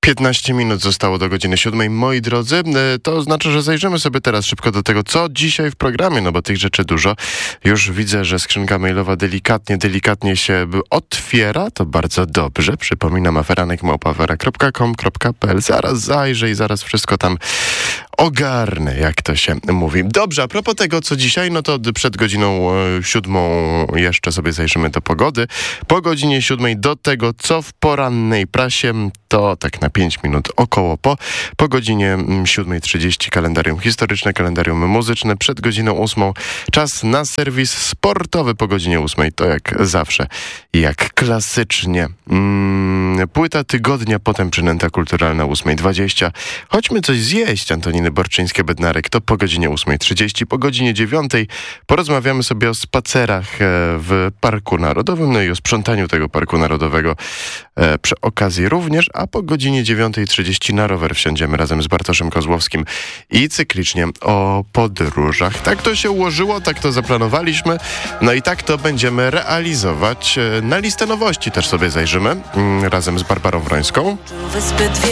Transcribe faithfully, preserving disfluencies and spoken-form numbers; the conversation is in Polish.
piętnaście minut zostało do godziny siódmej. Moi drodzy, to znaczy, że zajrzymy sobie teraz szybko do tego, co dzisiaj w programie, no bo tych rzeczy dużo. Już widzę, że skrzynka mailowa delikatnie, delikatnie się otwiera. To bardzo dobrze. Przypominam, aferanek małpa afera kropka com kropka p l. Zaraz zajrzę i zaraz wszystko tam ogarnę, jak to się mówi. Dobrze, a propos tego, co dzisiaj, no to przed godziną e, siódmą jeszcze sobie zajrzymy do pogody. Po godzinie siódmej do tego, co w porannej prasie, to tak na pięć minut około po. Po godzinie siódmej trzydzieści kalendarium historyczne, kalendarium muzyczne. Przed godziną ósmą czas na serwis sportowy. Po godzinie ósmej to jak zawsze, jak klasycznie. Mm, płyta tygodnia, potem przynęta kulturalna ósma dwadzieścia. Chodźmy coś zjeść, Antoniny Borczyńskie-Bednarek. To po godzinie ósma trzydzieści. Po godzinie dziewiątej porozmawiamy sobie o spacerach w Parku Narodowym, no i o sprzątaniu tego Parku Narodowego e, przy okazji również, a po godzinie dziewiątej trzydzieści na rower wsiądziemy razem z Bartoszem Kozłowskim i cyklicznie o podróżach. Tak to się ułożyło, tak to zaplanowaliśmy, no i tak to będziemy realizować. Na listę nowości też sobie zajrzymy mm, razem z Barbarą Wrońską.